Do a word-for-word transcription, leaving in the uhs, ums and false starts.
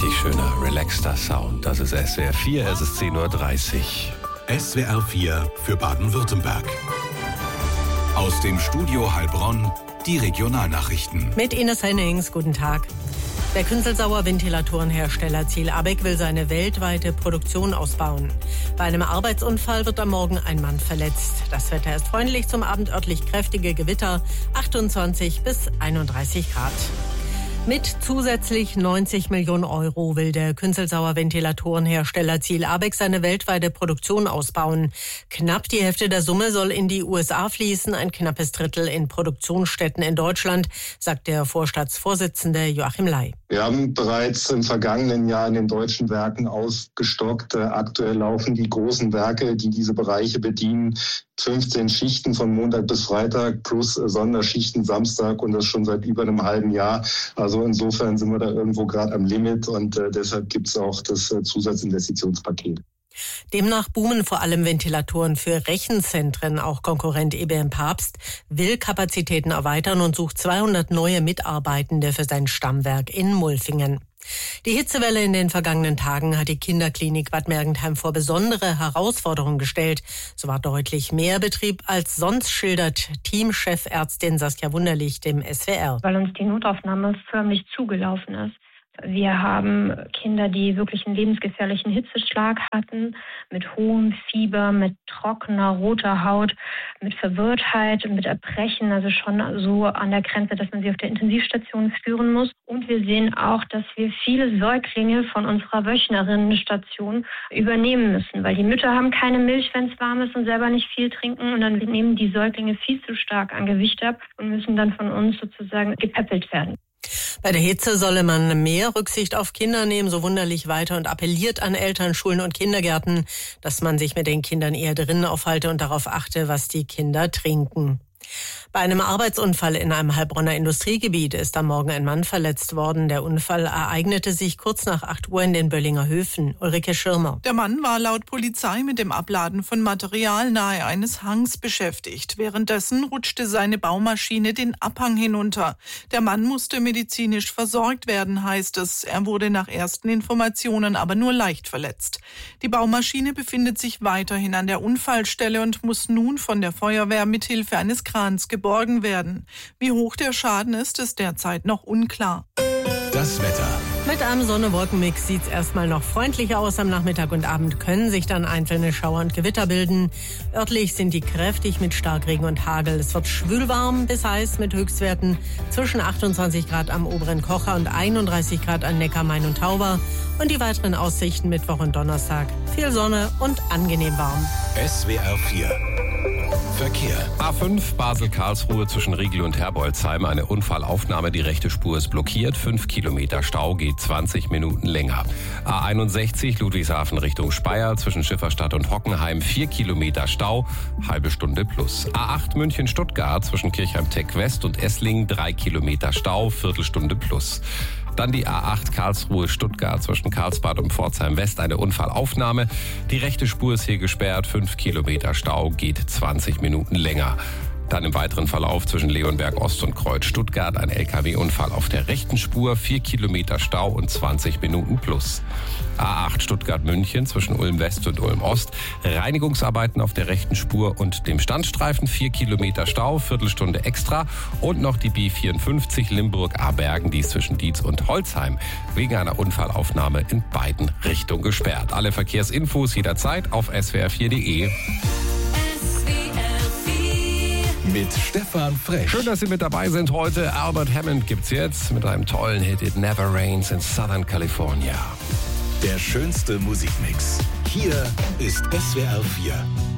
richtig schöner, relaxter Sound. Das ist S W R vier, es ist zehn Uhr dreißig. S W R vier für Baden-Württemberg. Aus dem Studio Heilbronn die Regionalnachrichten. Mit Ines Hennings, guten Tag. Der Künzelsauer Ventilatorenhersteller Ziel Abeck will seine weltweite Produktion ausbauen. Bei einem Arbeitsunfall wird am Morgen ein Mann verletzt. Das Wetter ist freundlich, zum Abend örtlich kräftige Gewitter, achtundzwanzig bis einunddreißig Grad. Mit zusätzlich neunzig Millionen Euro will der Künzelsauer Ventilatorenhersteller Ziel Abeck seine weltweite Produktion ausbauen. Knapp die Hälfte der Summe soll in die U S A fließen, ein knappes Drittel in Produktionsstätten in Deutschland, sagt der Vorstandsvorsitzende Joachim Ley. Wir haben bereits im vergangenen Jahr in den deutschen Werken ausgestockt. Aktuell laufen die großen Werke, die diese Bereiche bedienen, fünfzehn Schichten von Montag bis Freitag plus Sonderschichten Samstag und das schon seit über einem halben Jahr. Also insofern sind wir da irgendwo gerade am Limit und äh, deshalb gibt es auch das äh, Zusatzinvestitionspaket. Demnach boomen vor allem Ventilatoren für Rechenzentren. Auch Konkurrent E B M Papst will Kapazitäten erweitern und sucht zweihundert neue Mitarbeitende für sein Stammwerk in Mulfingen. Die Hitzewelle in den vergangenen Tagen hat die Kinderklinik Bad Mergentheim vor besondere Herausforderungen gestellt. So war deutlich mehr Betrieb als sonst, schildert Teamchefärztin Saskia Wunderlich dem S W R. Weil uns die Notaufnahme förmlich zugelaufen ist. Wir haben Kinder, die wirklich einen lebensgefährlichen Hitzeschlag hatten, mit hohem Fieber, mit trockener, roter Haut, mit Verwirrtheit, mit Erbrechen, also schon so an der Grenze, dass man sie auf der Intensivstation führen muss. Und wir sehen auch, dass wir viele Säuglinge von unserer Wöchnerinnenstation übernehmen müssen, weil die Mütter haben keine Milch, wenn es warm ist und selber nicht viel trinken und dann nehmen die Säuglinge viel zu stark an Gewicht ab und müssen dann von uns sozusagen gepäppelt werden. Bei der Hitze solle man mehr Rücksicht auf Kinder nehmen, so Wunderlich weiter, und appelliert an Eltern, Schulen und Kindergärten, dass man sich mit den Kindern eher drinnen aufhalte und darauf achte, was die Kinder trinken. Bei einem Arbeitsunfall in einem Heilbronner Industriegebiet ist am Morgen ein Mann verletzt worden. Der Unfall ereignete sich kurz nach acht Uhr in den Böllinger Höfen. Ulrike Schirmer. Der Mann war laut Polizei mit dem Abladen von Material nahe eines Hangs beschäftigt. Währenddessen rutschte seine Baumaschine den Abhang hinunter. Der Mann musste medizinisch versorgt werden, heißt es. Er wurde nach ersten Informationen aber nur leicht verletzt. Die Baumaschine befindet sich weiterhin an der Unfallstelle und muss nun von der Feuerwehr mithilfe eines Krans geborgen werden. Wie hoch der Schaden ist, ist derzeit noch unklar. Das Wetter. Mit einem Sonne-Wolken-Mix sieht es erstmal noch freundlicher aus. Am Nachmittag und Abend können sich dann einzelne Schauer und Gewitter bilden. Örtlich sind die kräftig mit Starkregen und Hagel. Es wird schwülwarm bis heiß mit Höchstwerten zwischen achtundzwanzig Grad am oberen Kocher und einunddreißig Grad an Neckar, Main und Tauber. Und die weiteren Aussichten Mittwoch und Donnerstag. Viel Sonne und angenehm warm. S W R vier. Verkehr. A fünf Basel-Karlsruhe zwischen Riegel und Herbolzheim. Eine Unfallaufnahme. Die rechte Spur ist blockiert. Fünf Kilometer Stau, geht zwanzig Minuten länger. A einundsechzig Ludwigshafen Richtung Speyer zwischen Schifferstadt und Hockenheim. Vier Kilometer Stau, halbe Stunde plus. A acht München-Stuttgart zwischen Kirchheim-Tech West und Esslingen. Drei Kilometer Stau, Viertelstunde plus. Dann die A acht Karlsruhe-Stuttgart zwischen Karlsbad und Pforzheim West, eine Unfallaufnahme. Die rechte Spur ist hier gesperrt, fünf Kilometer Stau, geht zwanzig Minuten länger. Dann im weiteren Verlauf zwischen Leonberg Ost und Kreuz Stuttgart ein L K W-Unfall auf der rechten Spur, vier Kilometer Stau und zwanzig Minuten plus. A acht Stuttgart-München zwischen Ulm West und Ulm Ost, Reinigungsarbeiten auf der rechten Spur und dem Standstreifen, vier Kilometer Stau, Viertelstunde extra. Und noch die B vierundfünfzig Limburg-Abergen, die ist zwischen Dietz und Holzheim wegen einer Unfallaufnahme in beiden Richtungen gesperrt. Alle Verkehrsinfos jederzeit auf S W R vier Punkt de. Mit Stefan Frech. Schön, dass Sie mit dabei sind heute. Albert Hammond gibt's jetzt mit einem tollen Hit, It Never Rains in Southern California. Der schönste Musikmix. Hier ist S W R vier.